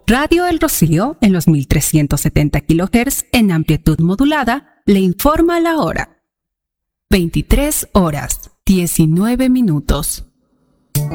Radio El Rocío, en los 1370 kHz en amplitud modulada, le informa la hora. 23 horas, 19 minutos.